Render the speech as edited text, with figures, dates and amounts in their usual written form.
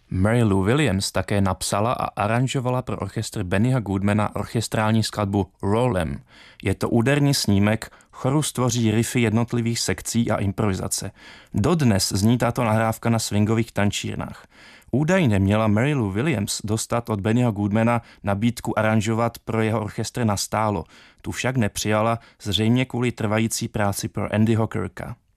Mary Lou Williams také napsala a aranžovala pro orchestr Bennyho Goodmana orchestrální skladbu Roll'em. Je to úderný snímek, chorus tvoří riffy jednotlivých sekcí a improvizace. Dodnes zní tato nahrávka na swingových tančírnách. Údajně měla Mary Lou Williams dostat od Bennyho Goodmana nabídku aranžovat pro jeho orchestr nastálo. Tu však nepřijala, zřejmě kvůli trvající práci pro Andyho Kirka.